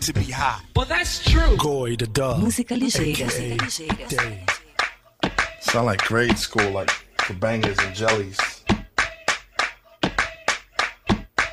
to be high. Well, that's true. Goy the dog. Música ligeira. AKA Dave. Sound like grade school, like the bangers and jellies.